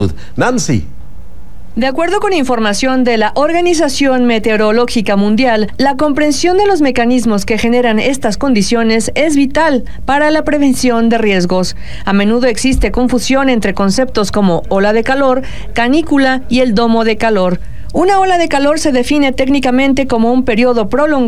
Nancy. De acuerdo con información de la Organización Meteorológica Mundial, la comprensión de los mecanismos que generan estas condiciones es vital para la prevención de riesgos. A menudo existe confusión entre conceptos como ola de calor, canícula y el domo de calor. Una ola de calor se define técnicamente como un periodo prolongado